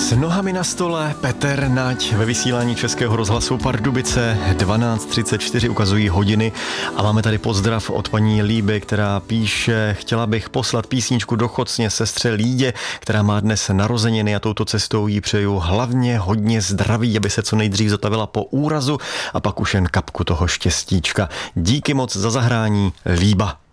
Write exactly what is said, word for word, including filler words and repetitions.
S nohami na stole Petr Nať ve vysílání Českého rozhlasu Pardubice. dvanáct třicet čtyři ukazují hodiny a máme tady pozdrav od paní Líby, která píše: chtěla bych poslat písničku do Chocně sestře Lídě, která má dnes narozeniny a touto cestou jí přeju hlavně hodně zdraví, aby se co nejdřív zotavila po úrazu a pak už jen kapku toho štěstíčka. Díky moc za zahrání, Líba.